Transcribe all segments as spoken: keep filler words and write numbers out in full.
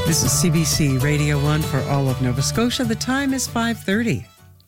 This is C B C Radio one for all of Nova Scotia. The time is five thirty.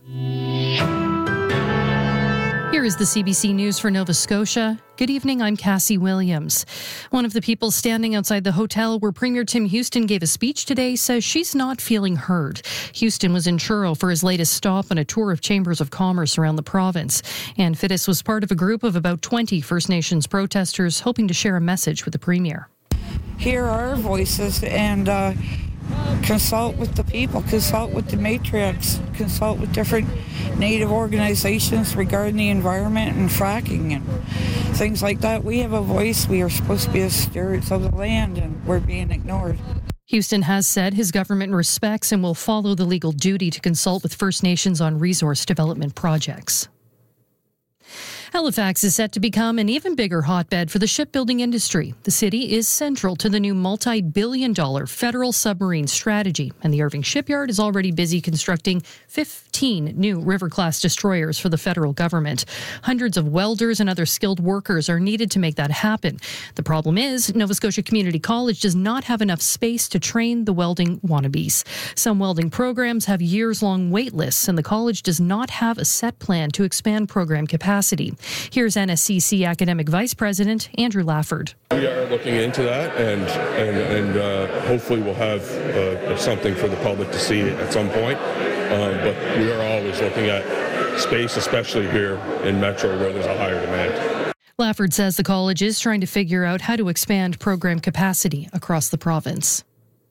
Here is the C B C News for Nova Scotia. Good evening, I'm Cassie Williams. One of the people standing outside the hotel where Premier Tim Houston gave a speech today says she's not feeling heard. Houston was in Truro for his latest stop on a tour of chambers of commerce around the province. Ann Fittis was part of a group of about twenty First Nations protesters hoping to share a message with the Premier. Hear our voices and uh, consult with the people, consult with the matriarchs, consult with different Native organizations regarding the environment and fracking and things like that. We have a voice. We are supposed to be the stewards of the land, and we're being ignored. Houston has said his government respects and will follow the legal duty to consult with First Nations on resource development projects. Halifax is set to become an even bigger hotbed for the shipbuilding industry. The city is central to the new multi-billion dollar federal submarine strategy, and the Irving Shipyard is already busy constructing fifteen new River-class destroyers for the federal government. Hundreds of welders and other skilled workers are needed to make that happen. The problem is, Nova Scotia Community College does not have enough space to train the welding wannabes. Some welding programs have years-long wait lists, and the college does not have a set plan to expand program capacity. Here's N S C C Academic Vice President Andrew Lafford. We are looking into that, and and, and uh, hopefully we'll have uh, something for the public to see at some point. Um, but we are always looking at space, especially here in Metro where there's a higher demand. Lafford says the college is trying to figure out how to expand program capacity across the province.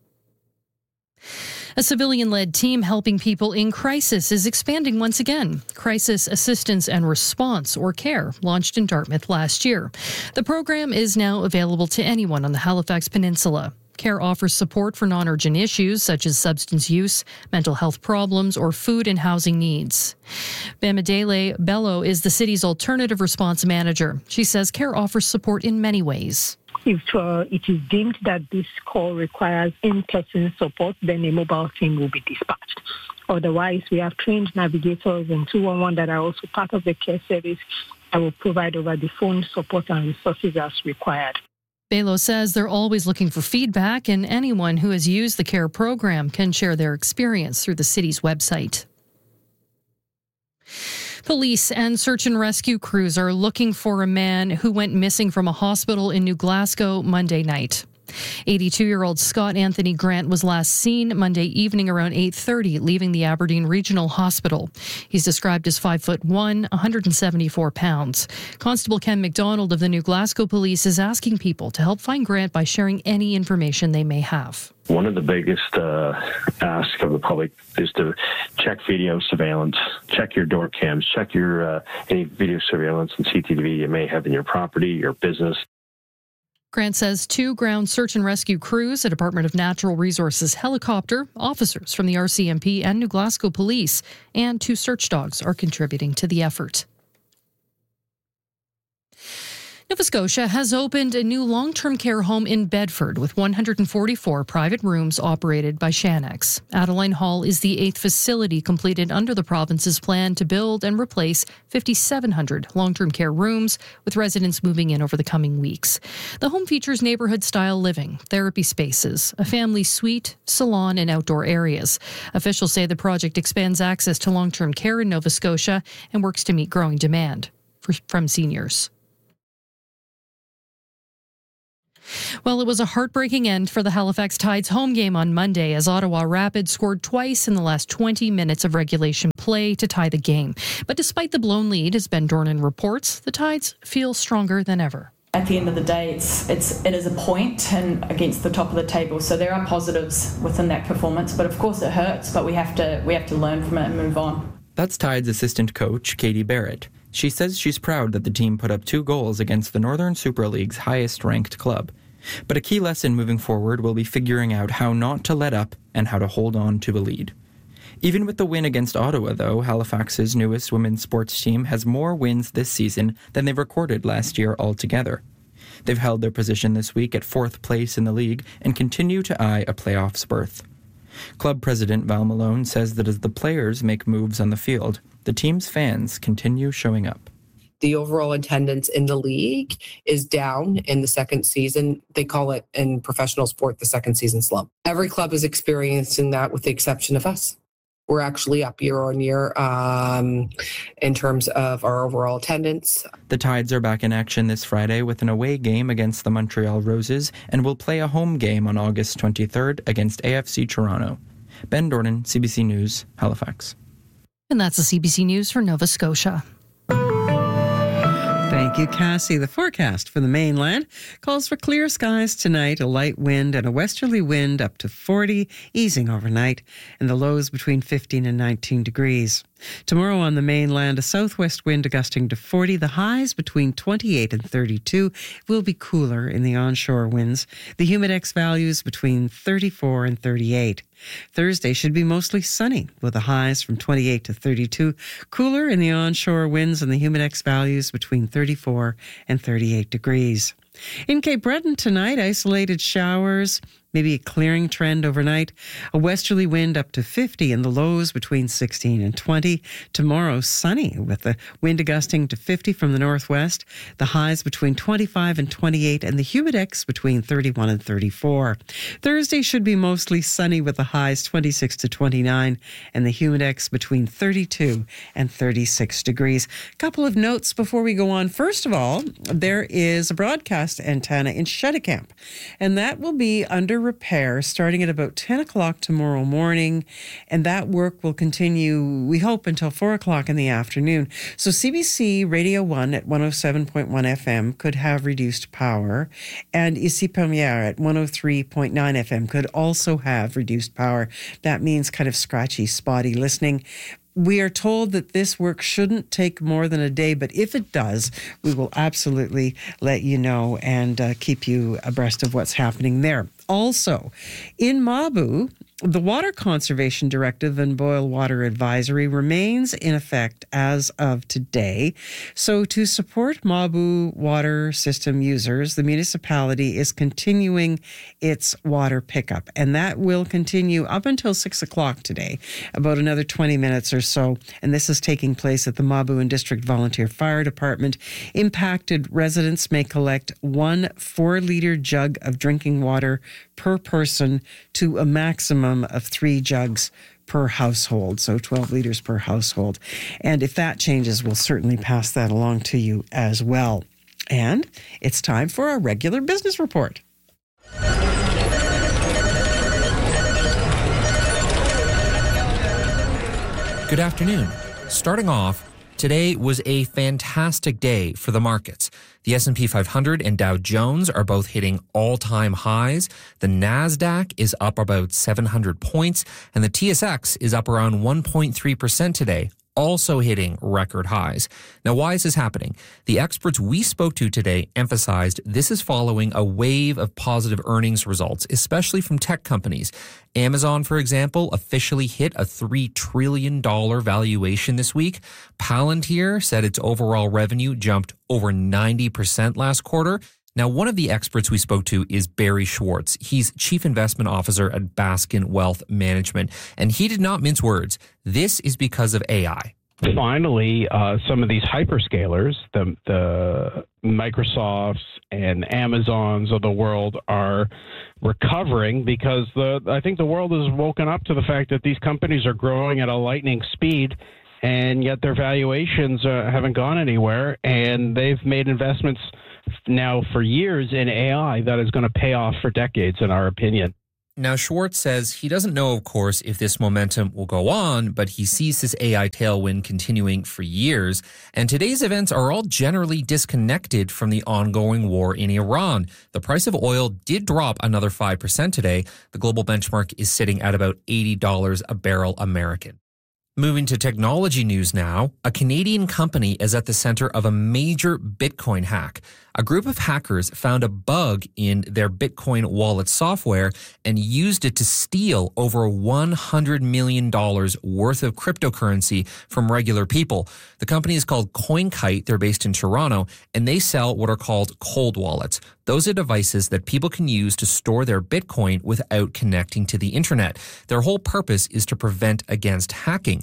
A civilian-led team helping people in crisis is expanding once again. Crisis Assistance and Response, or CARE, launched in Dartmouth last year. The program is now available to anyone on the Halifax Peninsula. CARE offers support for non-urgent issues such as substance use, mental health problems, or food and housing needs. Bamidele Bello is the city's alternative response manager. She says CARE offers support in many ways. If uh, it is deemed that this call requires in-person support, then a mobile team will be dispatched. Otherwise, we have trained navigators and two one one that are also part of the care service that will provide over the phone support and resources as required. Bello says they're always looking for feedback, and anyone who has used the CARE program can share their experience through the city's website. Police and search and rescue crews are looking for a man who went missing from a hospital in New Glasgow Monday night. eighty-two-year-old Scott Anthony Grant was last seen Monday evening around eight thirty, leaving the Aberdeen Regional Hospital. He's described as five foot one, one hundred seventy-four pounds. Constable Ken McDonald of the New Glasgow Police is asking people to help find Grant by sharing any information they may have. One of the biggest uh, asks of the public is to check video surveillance, check your door cams, check your uh, any video surveillance and C T V you may have in your property, your business. Grant says two ground search and rescue crews, a Department of Natural Resources helicopter, officers from the R C M P and New Glasgow Police, and two search dogs are contributing to the effort. Nova Scotia has opened a new long-term care home in Bedford with one hundred forty-four private rooms operated by Shaniks. Adeline Hall is the eighth facility completed under the province's plan to build and replace five thousand seven hundred long-term care rooms, with residents moving in over the coming weeks. The home features neighborhood-style living, therapy spaces, a family suite, salon, and outdoor areas. Officials say the project expands access to long-term care in Nova Scotia and works to meet growing demand for, from seniors. Well, it was a heartbreaking end for the Halifax Tides home game on Monday as Ottawa Rapids scored twice in the last twenty minutes of regulation play to tie the game. But despite the blown lead, as Ben Dornan reports, the Tides feel stronger than ever. At the end of the day, it's it's it is a point and against the top of the table. So there are positives within that performance, but of course it hurts. But we have to we have to learn from it and move on. That's Tides assistant coach Katie Barrett. She says she's proud that the team put up two goals against the Northern Super League's highest-ranked club. But a key lesson moving forward will be figuring out how not to let up and how to hold on to a lead. Even with the win against Ottawa, though, Halifax's newest women's sports team has more wins this season than they recorded last year altogether. They've held their position this week at fourth place in the league and continue to eye a playoffs berth. Club president Val Malone says that as the players make moves on the field, the team's fans continue showing up. The overall attendance in the league is down in the second season. They call it in professional sport the second season slump. Every club is experiencing that with the exception of us. We're actually up year on year um, in terms of our overall attendance. The Tides are back in action this Friday with an away game against the Montreal Roses and will play a home game on August twenty-third against A F C Toronto. Ben Dornan, C B C News, Halifax. And that's the C B C News for Nova Scotia. Thank you, Cassie. The forecast for the mainland calls for clear skies tonight, a light wind and a westerly wind up to forty, easing overnight, and the lows between fifteen and nineteen degrees. Tomorrow on the mainland, a southwest wind gusting to forty, the highs between twenty-eight and thirty-two. It will be cooler in the onshore winds. The humidex values between thirty-four and thirty-eight. Thursday should be mostly sunny with the highs from twenty-eight to thirty-two. Cooler in the onshore winds and the humidex values between thirty-four and thirty-eight degrees. In Cape Breton tonight, isolated showers, maybe a clearing trend overnight. A westerly wind up to fifty and the lows between sixteen and twenty. Tomorrow, sunny with the wind gusting to fifty from the northwest. The highs between twenty-five and twenty-eight and the humidex between thirty-one and thirty-four. Thursday should be mostly sunny with the highs twenty-six to twenty-nine and the humidex between thirty-two and thirty-six degrees. A couple of notes before we go on. First of all, there is a broadcast antenna in Cheticamp, and that will be under repair starting at about ten o'clock tomorrow morning, and that work will continue, we hope, until four o'clock in the afternoon. So C B C Radio one at one oh seven point one F M could have reduced power, and Ici Première at one oh three point nine F M could also have reduced power. That means kind of scratchy, spotty listening. We are told that this work shouldn't take more than a day, but if it does, we will absolutely let you know and uh, keep you abreast of what's happening there. Also, in Mabou, the Water Conservation Directive and Boil Water Advisory remains in effect as of today. So to support Mabou water system users, the municipality is continuing its water pickup, and that will continue up until six o'clock today, about another twenty minutes or so. And this is taking place at the Mabou and District Volunteer Fire Department. Impacted residents may collect one four-liter jug of drinking water per person to a maximum of three jugs per household, so twelve liters per household. And if that changes, we'll certainly pass that along to you as well. And it's time for our regular business report. Good afternoon. Starting off, today was a fantastic day for the markets. The S and P five hundred and Dow Jones are both hitting all-time highs. The NASDAQ is up about seven hundred points, and the T S X is up around one point three percent today, also hitting record highs. Now, why is this happening? The experts we spoke to today emphasized this is following a wave of positive earnings results, especially from tech companies. Amazon, for example, officially hit a three trillion dollars valuation this week. Palantir said its overall revenue jumped over ninety percent last quarter. Now, one of the experts we spoke to is Barry Schwartz. He's Chief Investment Officer at Baskin Wealth Management, and he did not mince words. This is because of A I. Finally, uh, some of these hyperscalers, the, the Microsofts and Amazons of the world, are recovering because the I think the world has woken up to the fact that these companies are growing at a lightning speed, and yet their valuations uh, haven't gone anywhere, and they've made investments now for years in A I that is going to pay off for decades, in our opinion. Now, Schwartz says he doesn't know, of course, if this momentum will go on, but he sees this A I tailwind continuing for years. And today's events are all generally disconnected from the ongoing war in Iran. The price of oil did drop another five percent today. The global benchmark is sitting at about eighty dollars a barrel American. Moving to technology news now, a Canadian company is at the center of a major Bitcoin hack. A group of hackers found a bug in their Bitcoin wallet software and used it to steal over one hundred million dollars worth of cryptocurrency from regular people. The company is called CoinKite. They're based in Toronto, and they sell what are called cold wallets. Those are devices that people can use to store their Bitcoin without connecting to the internet. Their whole purpose is to prevent against hacking.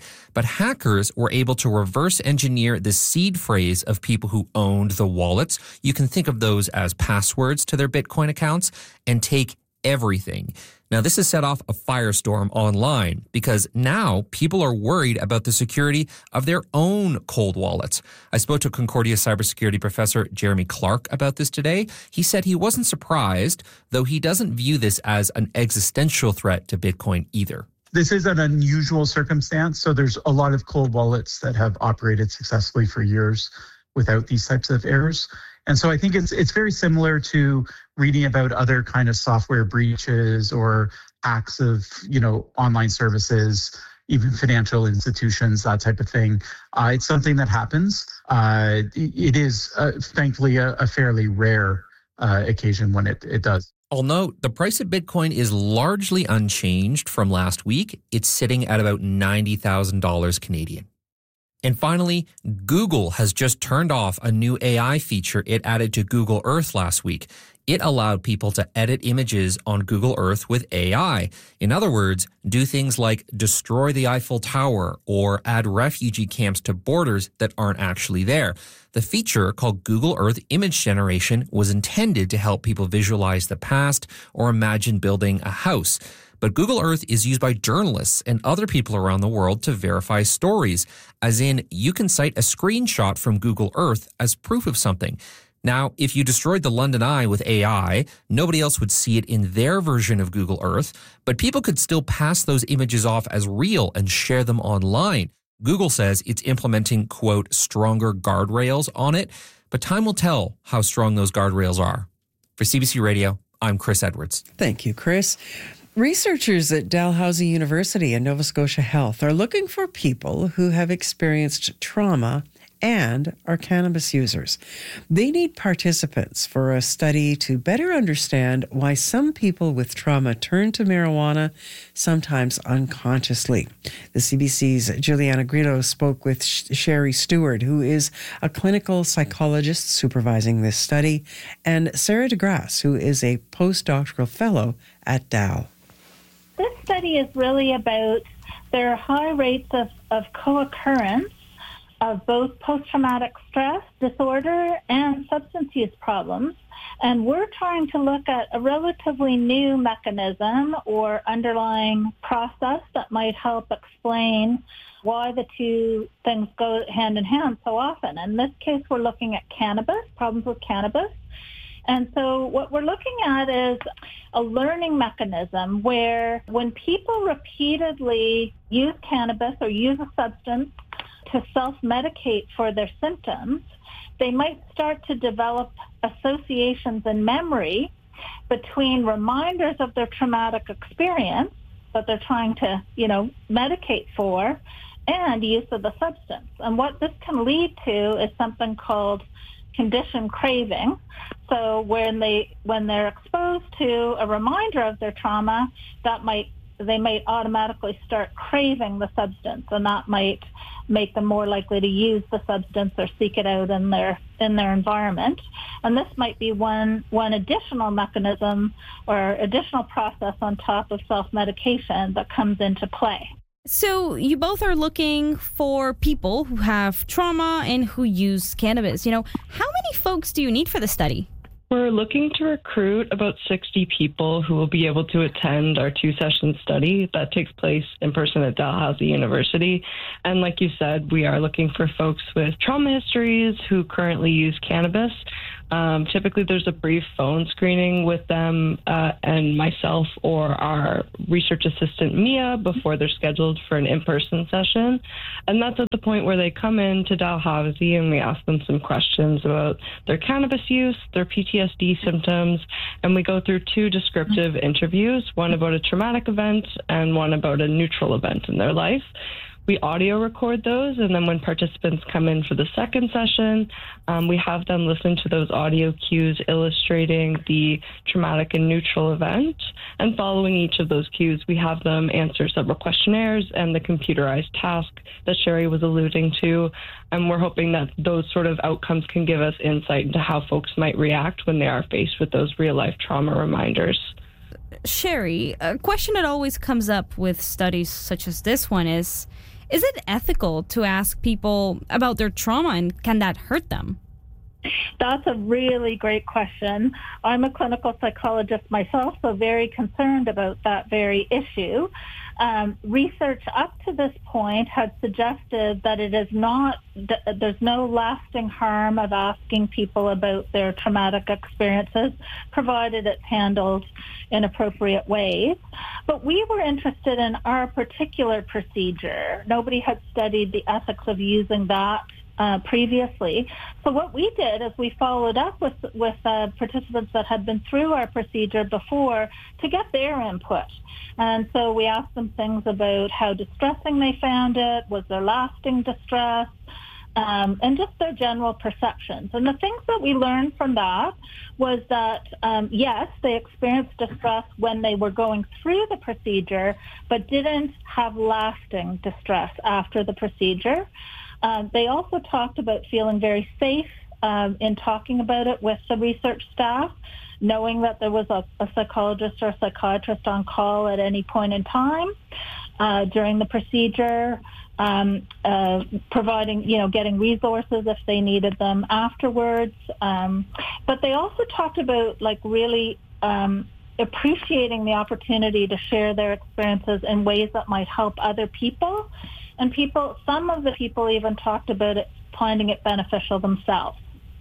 but hackers were able to reverse engineer the seed phrase of people who owned the wallets. You can think of those as passwords to their Bitcoin accounts, and take everything. Now, this has set off a firestorm online because now people are worried about the security of their own cold wallets. I spoke to Concordia cybersecurity professor Jeremy Clark about this today. He said he wasn't surprised, though he doesn't view this as an existential threat to Bitcoin either. This is an unusual circumstance. So there's a lot of cold wallets that have operated successfully for years without these types of errors. And so I think it's it's very similar to reading about other kind of software breaches or hacks of, you know, online services, even financial institutions, that type of thing. Uh, it's something that happens. Uh, it is, uh, thankfully, a, a fairly rare uh, occasion when it, it does. I'll note the price of Bitcoin is largely unchanged from last week. It's sitting at about ninety thousand dollars Canadian. And finally, Google has just turned off a new A I feature it added to Google Earth last week. It allowed people to edit images on Google Earth with A I. In other words, do things like destroy the Eiffel Tower or add refugee camps to borders that aren't actually there. The feature, called Google Earth Image Generation, was intended to help people visualize the past or imagine building a house. But Google Earth is used by journalists and other people around the world to verify stories, as in you can cite a screenshot from Google Earth as proof of something. Now, if you destroyed the London Eye with A I, nobody else would see it in their version of Google Earth, but people could still pass those images off as real and share them online. Google says it's implementing, quote, stronger guardrails on it, but time will tell how strong those guardrails are. For C B C Radio, I'm Chris Edwards. Thank you, Chris. Researchers at Dalhousie University and Nova Scotia Health are looking for people who have experienced trauma and are cannabis users. They need participants for a study to better understand why some people with trauma turn to marijuana, sometimes unconsciously. The C B C's Juliana Grillo spoke with Sherry Stewart, who is a clinical psychologist supervising this study, and Sarah DeGrasse, who is a postdoctoral fellow at Dal. This study is really about their high rates of, of co-occurrence of both post-traumatic stress disorder and substance use problems. And we're trying to look at a relatively new mechanism or underlying process that might help explain why the two things go hand in hand so often. In this case, we're looking at cannabis, problems with cannabis. And so what we're looking at is a learning mechanism where when people repeatedly use cannabis or use a substance to self-medicate for their symptoms, they might start to develop associations in memory between reminders of their traumatic experience that they're trying to, you know, medicate for and use of the substance. And what this can lead to is something called conditioned craving. So when they when they're exposed to a reminder of their trauma, that might they might automatically start craving the substance, and that might make them more likely to use the substance or seek it out in their in their environment. And this might be one one additional mechanism or additional process on top of self-medication that comes into play. So you both are looking for people who have trauma and who use cannabis. You know, how many folks do you need for the study? We're looking to recruit about sixty people who will be able to attend our two-session study that takes place in person at Dalhousie University. And like you said, we are looking for folks with trauma histories who currently use cannabis. Um, typically, there's a brief phone screening with them uh, and myself or our research assistant, Mia, before they're scheduled for an in-person session. And that's at the point where they come in to Dalhousie and we ask them some questions about their cannabis use, their P T S D symptoms, and we go through two descriptive interviews, one about a traumatic event and one about a neutral event in their life. We audio record those, and then when participants come in for the second session, um, we have them listen to those audio cues illustrating the traumatic and neutral event. And following each of those cues, we have them answer several questionnaires and the computerized task that Sherry was alluding to. And we're hoping that those sort of outcomes can give us insight into how folks might react when they are faced with those real-life trauma reminders. Sherry, a question that always comes up with studies such as this one is, Is it ethical to ask people about their trauma, and can that hurt them? That's a really great question. I'm a clinical psychologist myself, so very concerned about that very issue. Um, research up to this point had suggested that it is not, th- there's no lasting harm of asking people about their traumatic experiences, provided it's handled in appropriate ways. But we were interested in our particular procedure. Nobody had studied the ethics of using that Uh, previously. So what we did is we followed up with with uh, participants that had been through our procedure before to get their input. And so we asked them things about how distressing they found it, was there lasting distress, um, and just their general perceptions. And the things that we learned from that was that, um, yes, they experienced distress when they were going through the procedure, but didn't have lasting distress after the procedure. Um, they also talked about feeling very safe um, in talking about it with the research staff, knowing that there was a, a psychologist or a psychiatrist on call at any point in time uh, during the procedure, um, uh, providing, you know, getting resources if they needed them afterwards. Um, but they also talked about, like, really um, appreciating the opportunity to share their experiences in ways that might help other people. And people, some of the people even talked about it, finding it beneficial themselves.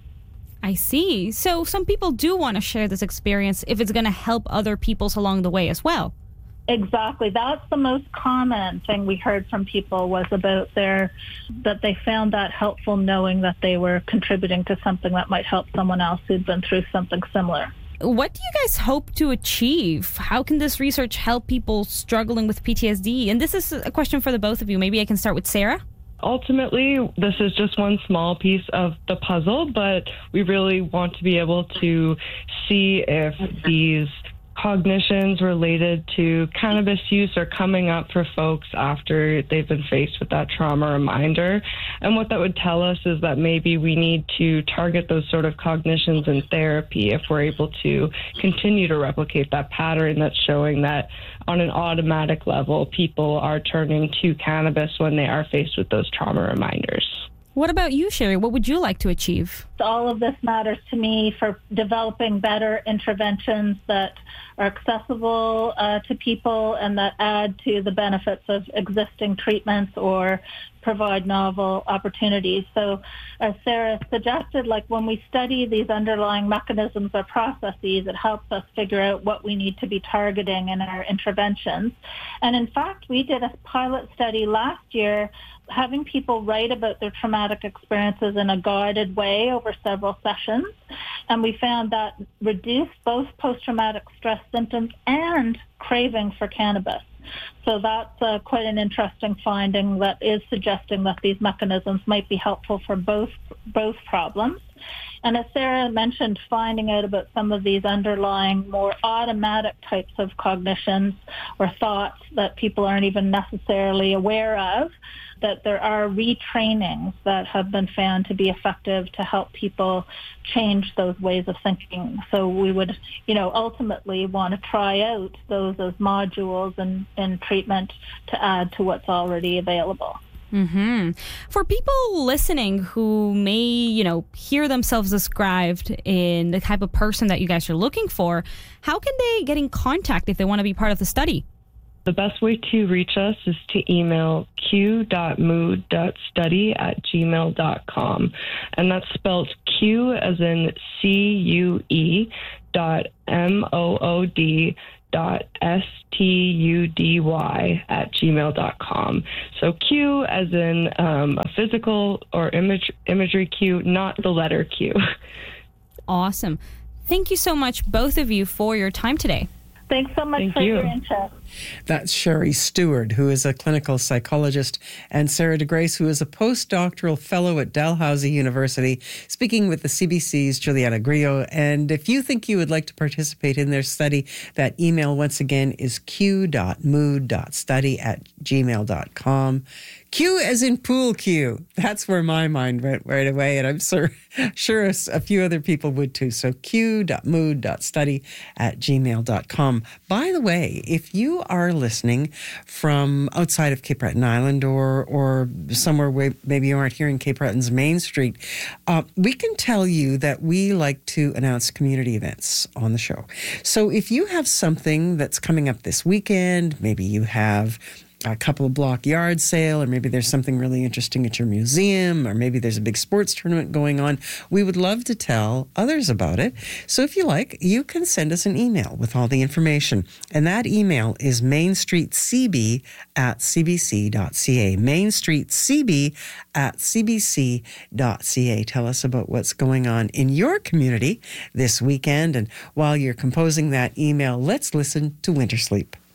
I see. So some people do want to share this experience if it's going to help other peoples along the way as well. Exactly. That's the most common thing we heard from people, was about their, that they found that helpful, knowing that they were contributing to something that might help someone else who'd been through something similar. What do you guys hope to achieve? How can this research help people struggling with P T S D? And this is a question for the both of you. Maybe I can start with Sarah. Ultimately, this is just one small piece of the puzzle, but we really want to be able to see if these cognitions related to cannabis use are coming up for folks after they've been faced with that trauma reminder. And what that would tell us is that maybe we need to target those sort of cognitions in therapy if we're able to continue to replicate that pattern that's showing that on an automatic level, people are turning to cannabis when they are faced with those trauma reminders. What about you, Sherry? What would you like to achieve? All of this matters to me for developing better interventions that are accessible uh, to people and that add to the benefits of existing treatments or provide novel opportunities. So as Sarah suggested, like when we study these underlying mechanisms or processes, it helps us figure out what we need to be targeting in our interventions. And in fact, we did a pilot study last year having people write about their traumatic experiences in a guided way over several sessions. And we found that reduced both post-traumatic stress symptoms and craving for cannabis. So that's uh, quite an interesting finding that is suggesting that these mechanisms might be helpful for both both problems. And as Sarah mentioned, finding out about some of these underlying more automatic types of cognitions or thoughts that people aren't even necessarily aware of, that there are retrainings that have been found to be effective to help people change those ways of thinking. So we would, you know, ultimately want to try out those as modules in, in treatment to add to what's already available. Mm-hmm. For people listening who may, you know, hear themselves described in the type of person that you guys are looking for, how can they get in contact if they want to be part of the study? The best way to reach us is to email q dot mood dot study at gmail dot com. And that's spelled Q as in C U E dot M O O D dot S T U D Y at gmail dot com. So Q as in um, a physical or image imagery Q, not the letter Q. Awesome. Thank you so much, both of you, for your time today. Thanks so much Thank for you. your interest. That's Sherry Stewart, who is a clinical psychologist, and Sarah DeGrace, who is a postdoctoral fellow at Dalhousie University, speaking with the C B C's Juliana Grillo. And if you think you would like to participate in their study, that email once again is q dot mood dot study at gmail dot com. Q as in pool cue. That's where my mind went right away, and I'm sure, sure a few other people would too. So q dot mood dot study at gmail dot com. By the way, if you you are listening from outside of Cape Breton Island or or somewhere where maybe you aren't here in Cape Breton's Main Street, uh, we can tell you that we like to announce community events on the show. So if you have something that's coming up this weekend, maybe you have a couple of block yard sale, or maybe there's something really interesting at your museum, or maybe there's a big sports tournament going on, we would love to tell others about it. So if you like, you can send us an email with all the information. And that email is mainstreetcb at cbc.ca. mainstreetcb at cbc.ca. Tell us about what's going on in your community this weekend. And while you're composing that email, let's listen to Winter Sleep.